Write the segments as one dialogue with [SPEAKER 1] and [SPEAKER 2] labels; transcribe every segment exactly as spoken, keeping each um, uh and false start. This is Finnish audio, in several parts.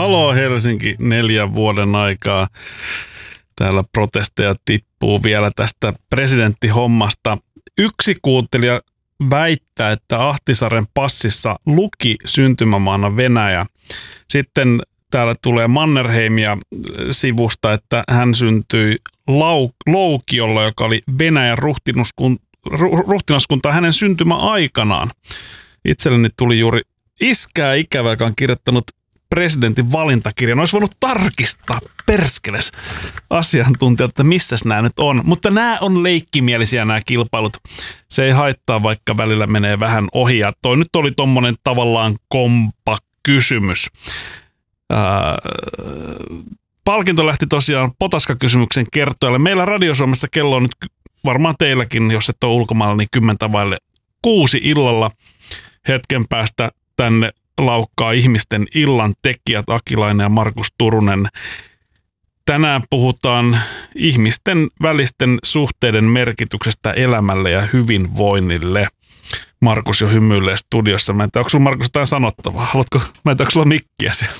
[SPEAKER 1] Halo Helsinki, neljän vuoden aikaa. Täällä protesteja tippuu vielä tästä presidenttihommasta. Yksi kuuntelija väittää, että Ahtisaaren passissa luki syntymämaana Venäjä. Sitten täällä tulee Mannerheimia sivusta, että hän syntyi Lau- Loukiolla, joka oli Venäjän ruhtinaskunta hänen syntymäaikanaan. Itselleni tuli juuri iskää ikävä, joka on kirjoittanut presidentin valintakirjan. Olisi voinut tarkistaa perskeles asiantuntijat, että missäs nämä nyt on. Mutta nämä on leikkimielisiä nämä kilpailut. Se ei haittaa, vaikka välillä menee vähän ohi. Ja toi nyt oli tommonen tavallaan kompa kysymys. Ää, palkinto lähti tosiaan Potaska-kysymyksen kertojalle. Meillä Radio Suomessa kello on nyt varmaan teilläkin, jos et ole ulkomailla, niin kymmentä vaille kuusi illalla. Hetken päästä tänne laukkaa ihmisten illan tekijät Akilainen ja Markus Turunen. Tänään puhutaan ihmisten välisten suhteiden merkityksestä elämälle ja hyvinvoinnille. Markus jo hymyilee studiossa. Mä en tiedä, onko sulla Markus jotain sanottavaa? Haluatko, mä en tiedä, onko sulla mikkiä siellä?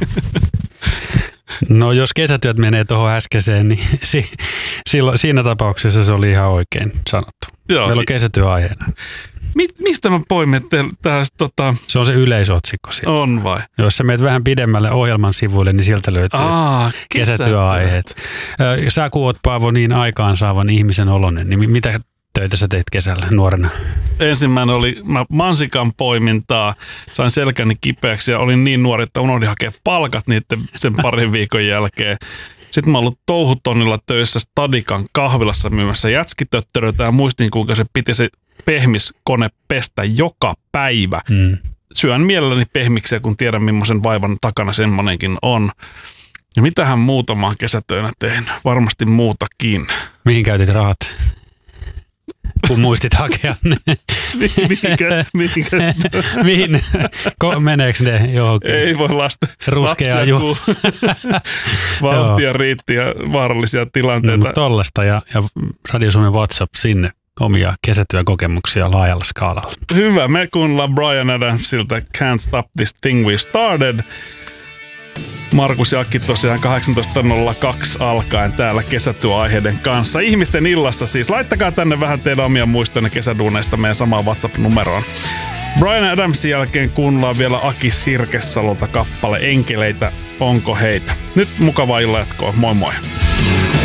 [SPEAKER 2] No jos kesätyöt menee tuohon äskeiseen, niin si, silloin, siinä tapauksessa se oli ihan oikein sanottu. Joo. Meillä on kesätyöaiheena.
[SPEAKER 1] Mi, mistä mä poimin tästä? Tota...
[SPEAKER 2] Se on se yleisotsikko siellä.
[SPEAKER 1] On vai?
[SPEAKER 2] Jos sä menet vähän pidemmälle ohjelman sivuille, niin sieltä löytyy Aa, kesätyöaiheet. Sä kun oot, Paavo, niin aikaansaavan ihmisen oloinen, niin mitä töitä sä teit kesällä nuorena?
[SPEAKER 1] Ensimmäinen oli mä mansikan poimintaa, sain selkäni kipeäksi ja olin niin nuori, että unohdin hakea palkat niiden sen parin viikon jälkeen. Sitten mä oon ollut touhutonnilla töissä Stadikan kahvilassa myymässä jätskitöttöröitä ja muistin, kuinka se piti se pehmiskone pestä joka päivä. Mm. Syön mielelläni pehmiksiä, kun tiedän, millaisen vaivan takana semmoinenkin on. Ja mitähän muutama kesätöinä tein? Varmasti muutakin.
[SPEAKER 2] Mihin käytit rahat? Kun muistit hakea ne.
[SPEAKER 1] Mihinkä? Mihinkä?
[SPEAKER 2] Mihin? Meneekö ne johonkin?
[SPEAKER 1] Ei voi lasta.
[SPEAKER 2] Ruskeaa ju.
[SPEAKER 1] Vauhtia riitti ja vaarallisia tilanteita.
[SPEAKER 2] No, tollasta ja, ja Radio Suomen WhatsApp sinne omia kesätyökokemuksia laajalla skaalalla.
[SPEAKER 1] Hyvä. Me kuunnellaan Bryan Adamsilta Can't Stop This Thing We Started. Markus ja Akki tosiaan kahdeksantoista nolla kaksi alkaen täällä kesätyöaiheiden kanssa. Ihmisten illassa siis. Laittakaa tänne vähän teidän omia muistoja kesäduuneista meidän samaan WhatsApp-numeroon. Bryan Adamsin jälkeen kuunnellaan vielä Aki Sirkesalolta kappale Enkeleitä, onko heitä. Nyt mukavaa illan jatkoa. Moi moi.